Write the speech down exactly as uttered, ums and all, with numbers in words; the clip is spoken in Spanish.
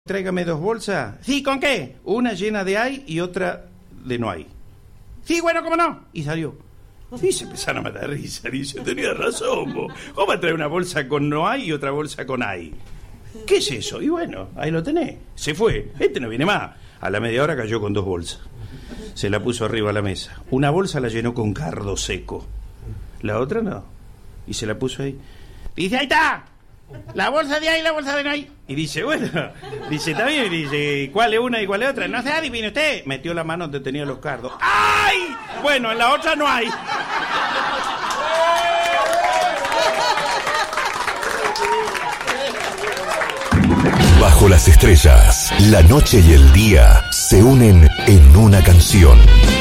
Tráigame dos bolsas. Sí, ¿con qué? Una llena de hay y otra de no hay. Sí, bueno, ¿cómo no? Y salió. Y se empezaron a matar risa. Dice, tenía razón, vos. ¿Cómo va a traer una bolsa con no hay y otra bolsa con hay? ¿Qué es eso? Y bueno, ahí lo tenés. Se fue. Este no viene más. A la media hora cayó con dos bolsas. Se la puso arriba a la mesa. Una bolsa la llenó con cardo seco. La otra no. Y se la puso ahí. Dice, ahí está. La bolsa de ahí y la bolsa de no hay. Y dice, bueno, dice, está bien. Y dice, ¿cuál es una y cuál es otra? No se adivine usted. Metió la mano donde tenía los cardos. ¡Ay! Bueno, en la otra no hay. Bajo las estrellas, la noche y el día se unen en una canción.